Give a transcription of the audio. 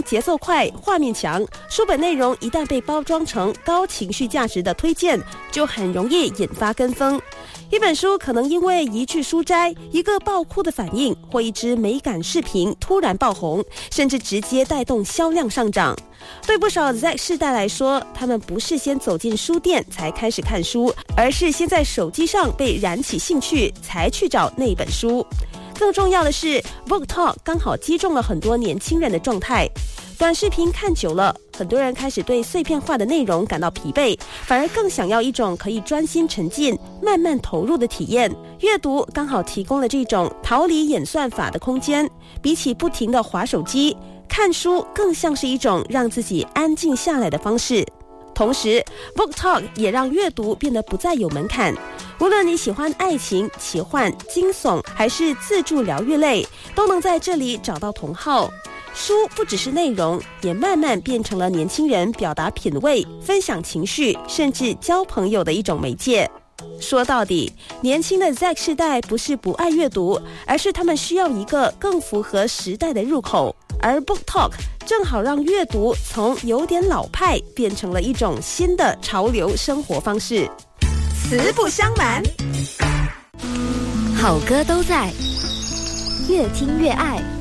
节奏快，画面强，书本内容一旦被包装成高情绪价值的推荐，就很容易引发跟风。一本书可能因为一句书摘、一个爆哭的反应或一支美感视频突然爆红，甚至直接带动销量上涨。对不少 Z 世代来说，他们不是先走进书店才开始看书，而是先在手机上被燃起兴趣才去找那本书。更重要的是 Book Talk 刚好击中了很多年轻人的状态。短视频看久了，很多人开始对碎片化的内容感到疲惫，反而更想要一种可以专心沉浸、慢慢投入的体验。阅读刚好提供了这种逃离演算法的空间，比起不停的滑手机，看书更像是一种让自己安静下来的方式。同时 Book Talk 也让阅读变得不再有门槛，无论你喜欢爱情、奇幻、惊悚还是自助疗愈类，都能在这里找到同好。书不只是内容，也慢慢变成了年轻人表达品味、分享情绪，甚至交朋友的一种媒介。说到底，年轻的 Z 世代不是不爱阅读，而是他们需要一个更符合时代的入口。而 Book Talk 正好让阅读从有点老派变成了一种新的潮流生活方式。 慈不相瞒，好歌都在，越听越爱。